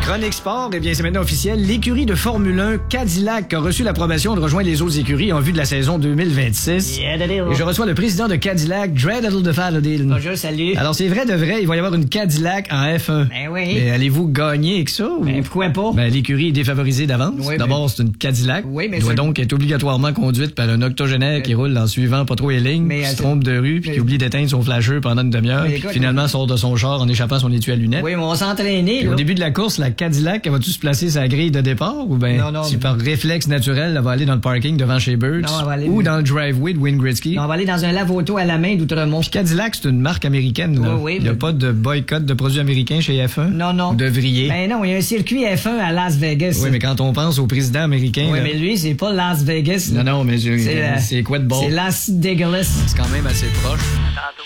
Chronique Sport, eh bien, c'est maintenant officiel. L'écurie de Formule 1 Cadillac a reçu l'approbation de rejoindre les autres écuries en vue de la saison 2026. Et je reçois le président de Cadillac, Dreadle de Fallodil. Bonjour, salut. Alors, c'est vrai de vrai, il va y avoir une Cadillac en F1. Ben oui. Mais allez-vous gagner avec ça? Ou... Ben, pourquoi pas? Ben, l'écurie est défavorisée d'avance. Oui, D'abord, c'est une Cadillac. Oui, mais Elle doit c'est- donc être obligatoirement conduite par un octogénaire qui roule en suivant pas trop les lignes, Mais qui se elle- trompe de rue, puis qui oublie d'éteindre son flasheur pendant une demi-heure, Mais puis écoute- finalement sort de son char en échappant son étui à lunettes. Oui, mais on s'entraînait, Puis là. au début de la course, la Cadillac, elle va-tu se placer sa grille de départ ou bien Non, si mais- par réflexe naturel, elle va aller dans le parking devant chez Birds Non, elle va aller- ou dans le driveway de Wayne Gretzky? On va aller dans un lave-auto à la main d'Outremont. Puis Cadillac, c'est une marque américaine. Là. Oui, oui, Il n'y a mais- pas de boycott de produits américains chez F1? Non, non. Vous devriez. Ben non, il y a un circuit F1 à Las Vegas. Oui, mais quand on pense au président américain... Oui, là- mais lui, c'est pas Las Vegas. Non, non, mais C'est la- c'est quoi de bon? C'est Las dégueulasse. C'est quand même assez proche.